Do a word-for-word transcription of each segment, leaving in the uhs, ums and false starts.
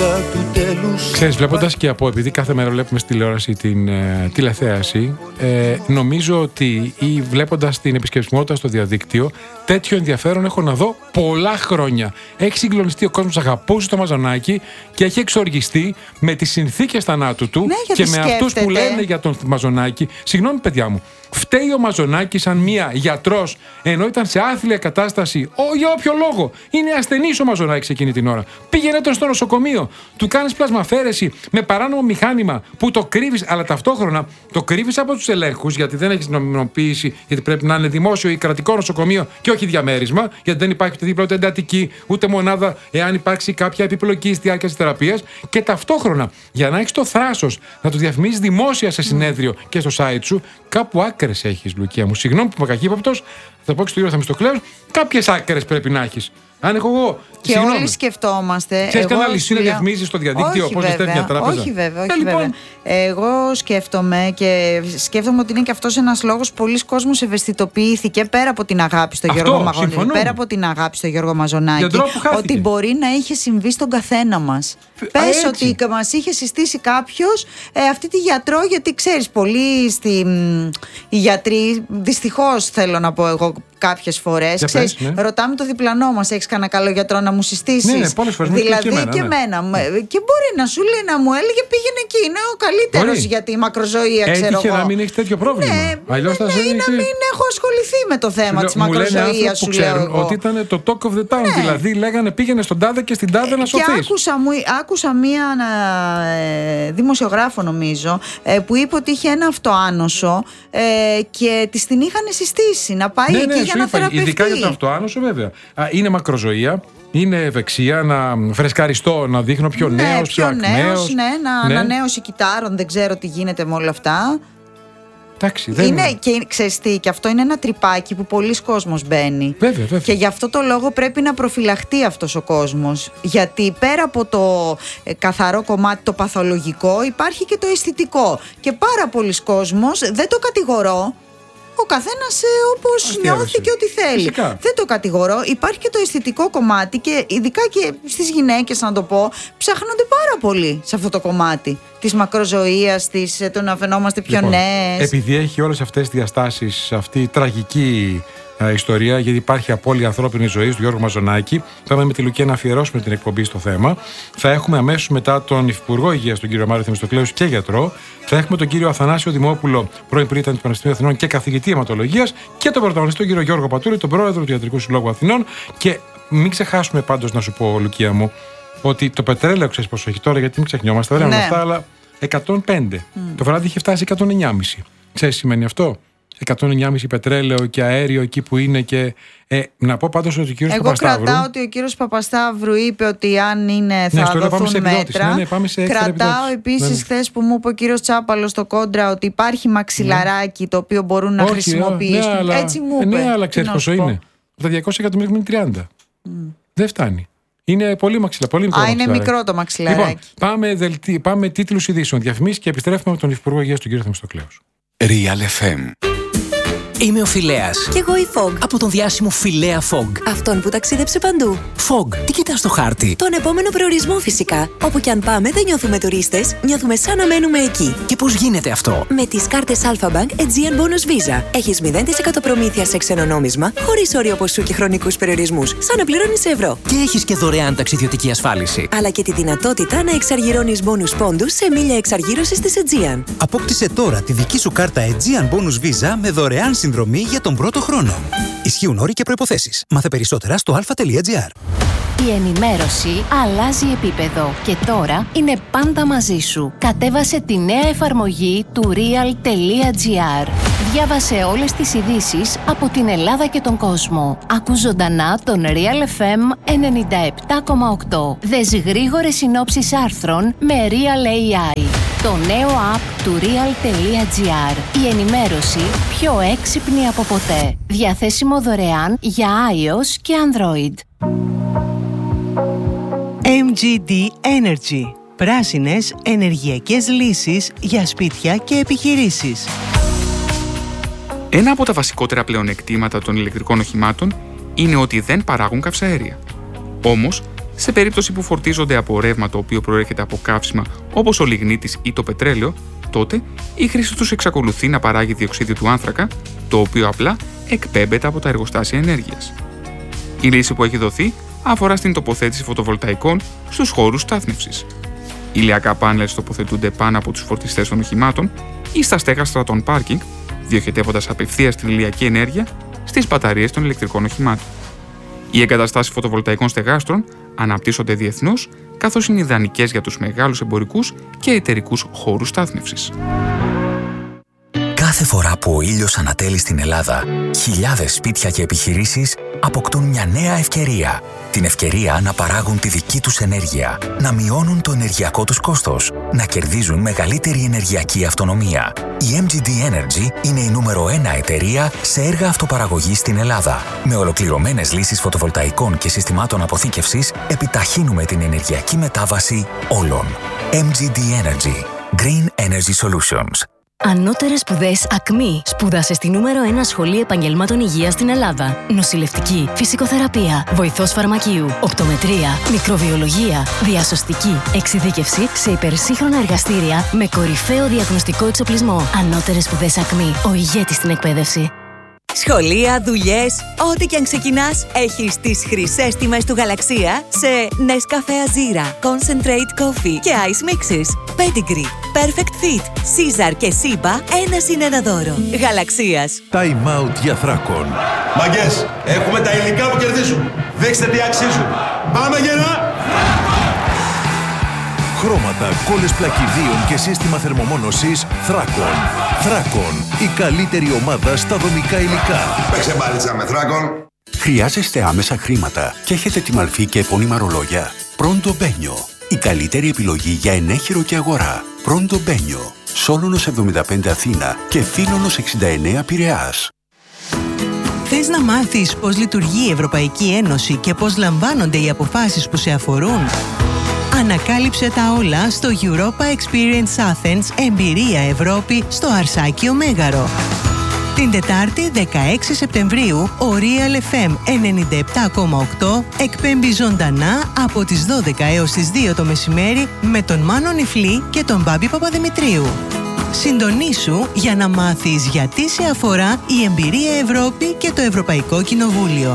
καρδιά του τέλους. Ξέρεις, βλέποντας και από, επειδή κάθε μέρα βλέπουμε στη τηλεόραση την ε, τηλεθέαση, ε, νομίζω ότι ή βλέποντας την επισκεψιμότητα στο διαδίκτυο, τέτοιο ενδιαφέρον έχω να δω πολλά χρόνια. Έχει συγκλονιστεί ο κόσμος, αγαπούσε το Μαζονάκη και έχει εξοργιστεί με τις συνθήκες θανάτου του, ναι, και με αυτούς που λένε για τον Μαζονάκη. Συγγνώμη, παιδιά μου, φταίει ο Μαζονάκης σαν μία γιατρός, ενώ ήταν σε άθλια κατάσταση, ο, για όποιο λόγο. Είναι ασθενής ο Μαζονάκης εκείνη την ώρα. Πήγαινε τον στο νοσοκομείο, του κάνεις πλασμαφέρεση με παράνομο μηχάνημα που το κρύβεις, αλλά ταυτόχρονα το κρύβεις από τους ελέγχους, γιατί δεν έχεις νομιμοποίηση, γιατί πρέπει να είναι δημόσιο ή κρατικό νοσοκομείο και όχι διαμέρισμα, γιατί δεν υπάρχει ούτε δίπλα ούτε εντατική, ούτε μονάδα, εάν υπάρξει κάποια επιπλοκή στη διάρκεια της θεραπείας. Και ταυτόχρονα, για να έχεις το θράσος να το διαφημίσεις δημόσια σε συνέδριο και στο site σου, κάπου άκρες έχεις, Λουκία μου. Συγγνώμη που είμαι κακύπαπτος, θα πω και στο κύριο Θεμιστοκλέους, κάποιες άκρες πρέπει να έχεις. Αν έχω εγώ. Και συγγνώμη, όλοι σκεφτόμαστε. Ξέρεις κανένα λυσί να διαφημίζεις στο διαδίκτυο πώς πιστεύει μια τράπεζα? Όχι βέβαια, όχι ε, λοιπόν. βέβαια. Εγώ σκέφτομαι και σκέφτομαι ότι είναι και αυτός ένας λόγος που πολλοί κόσμος ευαισθητοποιήθηκε πέρα από την αγάπη στο Αυτό, Γιώργο Μαζονάκη. συμφωνώ. Πέρα από την αγάπη στο Γιώργο Μαζονάκη. Ότι μπορεί να είχε συμβεί στον καθένα μας. Πες ότι μας είχε συστήσει κάποιος ε, αυτή τη γιατρό, γιατί ξέρεις, πολλοί στη, μ, οι γιατροί, δυστυχώς θέλω να πω εγώ κάποιες φορές, ξέρεις, πες, ναι. ρωτάμε το διπλανό μας, έχεις κανένα καλό γιατρό να μου συστήσεις? Ναι, ναι, πολλές φορές. Δηλαδή και εμένα, και ναι. εμένα. Και μπορεί να σου λέει, να μου έλεγε πήγαινε εκεί, είναι ο καλύτερος για τη μακροζωία, ξέρω εγώ. Έτυχε να μην έχει τέτοιο πρόβλημα. Ναι, Αλλιώς θα ναι, σε ή να μην έχω ασχοληθεί με το θέμα της μακροζωίας, σου λέω εγώ. Ότι ήταν το talk of the town, Ναι. Δηλαδή λέγανε πήγαινε στον τάδε και στην τάδε να σωθείς. Και άκουσα, μου, άκουσα μία ε, δημοσιογράφο, νομίζω, ε, που είπε ότι είχε ένα αυτοάνωσο ε, και της την είχαν συστήσει να πάει ναι, εκεί ναι, για σου να είπα, θεραπευτεί. ειδικά για το αυτοάνωσο, βέβαια. Α, είναι μακροζωία. Είναι ευεξία, να φρεσκαριστώ, να δείχνω πιο ναι, νέος, πιο ακμαίος. Ναι, να ναι. ανανέωση κυτάρων, δεν ξέρω τι γίνεται με όλα αυτά. Εντάξει, δεν είναι, και ξέρεις τι, και αυτό είναι ένα τρυπάκι που πολλοί κόσμος μπαίνει. Βέβαια, βέβαια. Και γι' αυτό το λόγο πρέπει να προφυλαχτεί αυτός ο κόσμος. Γιατί πέρα από το ε, καθαρό κομμάτι, το παθολογικό, υπάρχει και το αισθητικό. Και πάρα πολλοί κόσμος, δεν το κατηγορώ, ο καθένας ε, όπως νιώθει και ό,τι θέλει. Φυσικά. Δεν το κατηγορώ. Υπάρχει και το αισθητικό κομμάτι και ειδικά και στις γυναίκες, να το πω, ψάχνονται πάρα πολύ σε αυτό το κομμάτι της μακροζωίας, της, το να φαινόμαστε πιο λοιπόν, νέες. Επειδή έχει όλες αυτές τις διαστάσεις, αυτή η τραγική ε, ιστορία, γιατί υπάρχει απώλεια ανθρώπινη ζωή του Γιώργου Μαζονάκη, πάμε με τη Λουκία να αφιερώσουμε την εκπομπή στο θέμα. Θα έχουμε αμέσως μετά τον Υφυπουργό Υγείας, τον κύριο Μάριο Θεμιστοκλέους, και γιατρό. Θα έχουμε τον κύριο Αθανάσιο Δημόπουλο, πρώην πρίτανη του Πανεπιστημίου Αθηνών και καθηγητή αιματολογίας, και τον πρωταγωνιστή, τον κύριο Γιώργο Πατούρη, τον πρόεδρο του Ιατρικού Συλλόγου Αθηνών. Και μην ξεχάσουμε πάντως, να σου πω, Λουκία μου, ότι το πετρέλαιο, ξέρεις πόσο έχει τώρα, γιατί μην ξεχνιόμαστε, δεν είναι Ναι. αυτά, αλλά εκατόν πέντε. Mm. Το βράδυ είχε φτάσει εκατόν εννιά κόμμα πέντε. Ξέρεις τι σημαίνει αυτό? εκατόν εννιά κόμμα πέντε πετρέλαιο και αέριο εκεί που είναι. Και ε, να πω πάντως ότι ο κύριος Εγώ Παπασταύρου. κρατάω ότι ο κύριος Παπασταύρου είπε ότι αν είναι θα ναι, στο δοθούν πάμε σε μέτρα. Ναι, ναι, πάμε σε κρατάω επίσης ναι, ναι. χθες που μου είπε ο κύριος Τσάπαλος στο κόντρα ότι υπάρχει μαξιλαράκι ναι. το οποίο μπορούν να Όχι, χρησιμοποιήσουν. Ναι, αλλά, Έτσι μου είπε. Ναι, αλλά ξέρεις πόσο είναι? Από τα διακόσια εκατομμύρια είναι τριάντα. Mm. Δεν φτάνει. Είναι πολύ μαξιλά, πολύ μικρό. Α, είναι μικρό το μαξιλαράκι. Λοιπόν, πάμε, δελτί, πάμε τίτλους ειδήσεων, διαφημίσεις και επιστρέφουμε με τον Υφυπουργό Υγείας, τον κύριο Θεμιστοκλέους. Real εφ εμ. Είμαι ο Φιλέας. Κι εγώ η Fog. Από τον διάσημο Φιλέα Fog. Αυτόν που ταξίδεψε παντού. Fog, τι κοιτάς στο χάρτη? Τον επόμενο προορισμό φυσικά. Όπου κι αν πάμε δεν νιώθουμε τουρίστες, νιώθουμε σαν να μένουμε εκεί. Και πώς γίνεται αυτό? Με τις κάρτες Alpha Bank Aegean Bonus Visa. Έχεις μηδέν τοις εκατό προμήθεια σε ξένο νόμισμα, χωρίς όριο ποσού και χρονικούς περιορισμούς, σαν να πληρώνεις σε ευρώ. Και έχεις και δωρεάν ταξιδιωτική ασφάλιση. Αλλά και τη δυνατότητα να εξαργυρώνεις bonus πόντους σε μίλια εξαργύρωσης της Aegean. Απόκτησε τώρα τη δική σου κάρτα Aegean Bonus Visa με δωρεάν συνδρομή για τον πρώτο χρόνο. Ισχύουν όροι και προϋποθέσεις. Μάθε περισσότερα στο αλφα τελεία τζι άρ. Η ενημέρωση αλλάζει επίπεδο και τώρα είναι πάντα μαζί σου. Κατέβασε τη νέα εφαρμογή του real τελεία τζι άρ. Διάβασε όλες τις ειδήσεις από την Ελλάδα και τον κόσμο. Άκου ζωντανά τον Real εφ εμ ενενήντα επτά κόμμα οκτώ. Δες γρήγορες συνόψεις άρθρων με Real έι άι. Το νέο app του real τελεία τζι άρ. Η ενημέρωση πιο έξυπνη από ποτέ. Διαθέσιμο δωρεάν για iOS και Android. εμ τζι ντι Energy. Πράσινες ενεργειακές λύσεις για σπίτια και επιχειρήσεις. Ένα από τα βασικότερα πλεονεκτήματα των ηλεκτρικών οχημάτων είναι ότι δεν παράγουν καυσαέρια. Όμως, Σε περίπτωση που φορτίζονται από ρεύμα το οποίο προέρχεται από καύσιμα όπως ο λιγνίτης ή το πετρέλαιο, τότε η χρήση τους εξακολουθεί να παράγει διοξείδιο του άνθρακα, το οποίο απλά εκπέμπεται από τα εργοστάσια ενέργειας. Η λύση που έχει δοθεί αφορά στην τοποθέτηση φωτοβολταϊκών στους χώρους στάθμευσης. Ηλιακά πάνελ τοποθετούνται πάνω από τους φορτιστές των οχημάτων ή στα στέγαστρα των πάρκινγκ, διοχετεύοντας απευθείας την ηλιακή ενέργεια στις μπαταρίες των ηλεκτρικών οχημάτων. Οι εγκαταστάσεις φωτοβολταϊκών στεγάστρων αναπτύσσονται διεθνώς, καθώς είναι ιδανικές για τους μεγάλους εμπορικούς και εταιρικούς χώρους στάθμευσης. Κάθε φορά που ο ήλιος ανατέλει στην Ελλάδα, χιλιάδες σπίτια και επιχειρήσεις αποκτούν μια νέα ευκαιρία. Την ευκαιρία να παράγουν τη δική τους ενέργεια, να μειώνουν το ενεργειακό τους κόστος, να κερδίζουν μεγαλύτερη ενεργειακή αυτονομία. Η εμ τζι ντι Energy είναι η νούμερο ένα εταιρεία σε έργα αυτοπαραγωγής στην Ελλάδα. Με ολοκληρωμένες λύσεις φωτοβολταϊκών και συστημάτων αποθήκευσης, επιταχύνουμε την ενεργειακή μετάβαση όλων. εμ τζι ντι Energy. Green Energy Solutions. Ανώτερες σπουδές ΑΚΜΗ. Σπούδασε στη νούμερο ένα σχολή επαγγελμάτων υγείας στην Ελλάδα. Νοσηλευτική, φυσικοθεραπεία, βοηθός φαρμακείου, οπτομετρία, μικροβιολογία, διασωστική, εξειδίκευση σε υπερσύγχρονα εργαστήρια με κορυφαίο διαγνωστικό εξοπλισμό. Ανώτερες σπουδές ΑΚΜΗ. Ο ηγέτης στην εκπαίδευση. Σχολεία, δουλειές, ό,τι και αν ξεκινάς, έχεις τις χρυσές τιμές του Γαλαξία σε Nescafe Azira, Concentrate Coffee και Ice Mixes. Pedigree, Perfect Fit, Caesar και Siba, ένα συν ένα δώρο. Γαλαξίας. Time out για Θράκον. Μαγκές, έχουμε τα υλικά που κερδίζουν. Δείξτε τι αξίζουν. Πάμε γερά! Χρώματα, κόλλες πλακιδίων και σύστημα θερμομόνωσης Θράκον. Θράκον, η καλύτερη ομάδα στα δομικά υλικά. Παίξε μπάλιτσα με Θράκον. Χρειάζεστε άμεσα χρήματα και έχετε τη μαλφή και επώνυμα ρολόγια. Πρώντο Μπένιο. Η καλύτερη επιλογή για ενέχειρο και αγορά. Πρώντο Μπένιο. Σόλωνος εβδομήντα πέντε Αθήνα και Φίλωνος εξήντα εννέα Πειραιάς. Θες να μάθεις πώς λειτουργεί η Ευρωπαϊκή Ένωση και πώς λαμβάνονται οι αποφάσεις που σε αφορούν? Ανακάλυψε τα όλα στο Europa Experience Athens Εμπειρία Ευρώπη στο Αρσάκιο Μέγαρο. Την Τετάρτη δεκαέξι Σεπτεμβρίου ο Real εφ εμ ενενήντα επτά κόμμα οκτώ εκπέμπει ζωντανά από τις δώδεκα έως τις δύο το μεσημέρι με τον Μάνο Νιφλή και τον Μπάμπη Παπαδημητρίου. Συντονίσου για να μάθεις γιατί σε αφορά η Εμπειρία Ευρώπη και το Ευρωπαϊκό Κοινοβούλιο.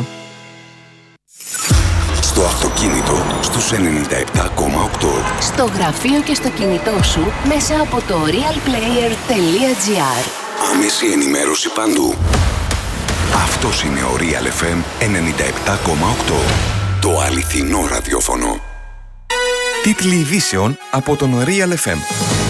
Στο αυτοκίνητο στους ενενήντα επτά κόμμα οκτώ. Στο γραφείο και στο κινητό σου μέσα από το realplayer τελεία gr. Άμεση ενημέρωση παντού. Αυτός είναι ο Real εφ εμ ενενήντα επτά κόμμα οκτώ. Το αληθινό ραδιόφωνο. Τίτλοι ειδήσεων από τον Real εφ εμ.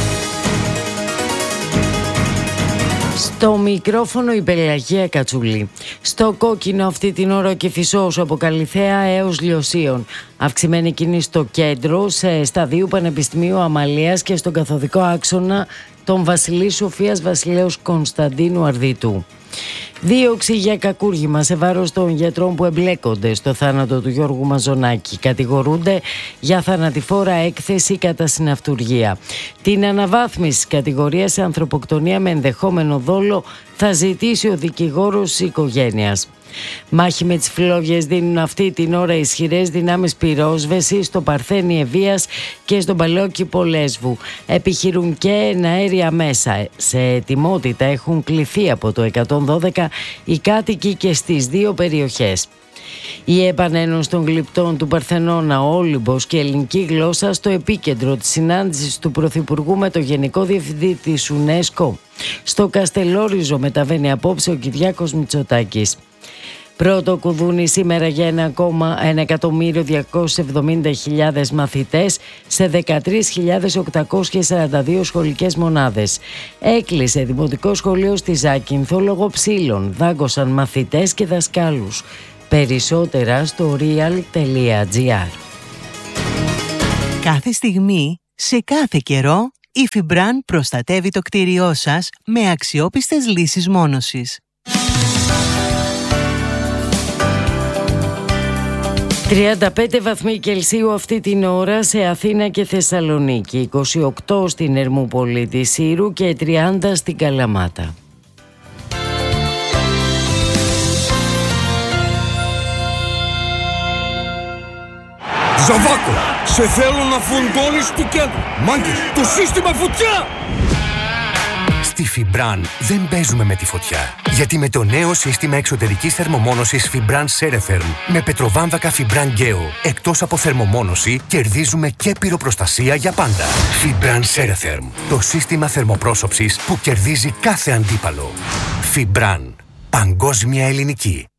Στο μικρόφωνο η Πελαγία Κατσούλη. Στο κόκκινο αυτή την ώρα ο Κηφισός από Καλιθέα έως Λιωσίων. Αυξημένη κίνηση στο κέντρο, σε σταδίου Πανεπιστημίου Αμαλίας και στον καθοδικό άξονα των Βασιλής Σοφίας Βασιλέως Κωνσταντίνου Αρδίτου. Δίωξη για κακούργημα σε βάρος των γιατρών που εμπλέκονται στο θάνατο του Γιώργου Μαζονάκη. Κατηγορούνται για θανατηφόρα έκθεση κατά συναυτουργία. Την αναβάθμιση της κατηγορίας σε ανθρωποκτονία με ενδεχόμενο δόλο θα ζητήσει ο δικηγόρος της οικογένειας. Μάχη με τις φλόγες δίνουν αυτή την ώρα ισχυρές δυνάμεις πυρόσβεσης στο Παρθένη Ευβοίας και στον Παλαιόκηπο Λέσβου. Επιχειρούν και εναέρια μέσα. Σε ετοιμότητα έχουν κληθεί από το εκατόν δώδεκα οι κάτοικοι και στις δύο περιοχές. Η επανένωση των γλυπτών του Παρθενώνα, Όλυμπος και ελληνική γλώσσα στο επίκεντρο της συνάντησης του Πρωθυπουργού με το Γενικό Διευθυντή της UNESCO. Στο Καστελόριζο μεταβαίνει απόψε ο Κυριάκος Μητσοτάκης. Πρώτο κουδούνι σήμερα για ένα εκατομμύριο διακόσιες εβδομήντα χιλιάδες μαθητές σε δεκατρείς χιλιάδες οκτακόσιες σαράντα δύο σχολικές μονάδες. Έκλεισε δημοτικό σχολείο στη Ζάκυνθο λόγω ψήλων. Δάγκωσαν μαθητές και δασκάλους. Περισσότερα στο real τελεία gr. Κάθε στιγμή, σε κάθε καιρό, η Φιμπράν προστατεύει το κτίριό σας με αξιόπιστες λύσεις μόνωσης. τριάντα πέντε βαθμοί Κελσίου αυτή την ώρα σε Αθήνα και Θεσσαλονίκη, είκοσι οκτώ στην Ερμούπολη της Σύρου και τριάντα στην Καλαμάτα. Ζαβάκο, σε θέλω να φουντώνεις του κέντρου. Μάγκες, το σύστημα φωτιά! Στη Fibran δεν παίζουμε με τη φωτιά. Γιατί με το νέο σύστημα εξωτερικής θερμομόνωσης Fibran Ceretherm με πετροβάμβακα Fibran Geo, εκτός από θερμομόνωση, κερδίζουμε και πυροπροστασία για πάντα. Fibran Ceretherm, το σύστημα θερμοπρόσωψης που κερδίζει κάθε αντίπαλο. Fibran, παγκόσμια ελληνική.